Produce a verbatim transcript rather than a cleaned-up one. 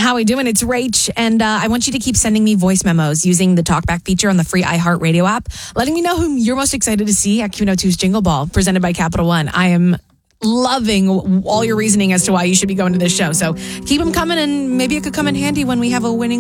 How we doing? It's Rach, and uh, I want you to keep sending me voice memos using the TalkBack feature on the free iHeartRadio app, letting me know who you're most excited to see at Q one oh two's Jingle Ball, presented by Capital One. I am loving all your reasoning as to why you should be going to this show. So keep them coming, and maybe it could come in handy when we have a winning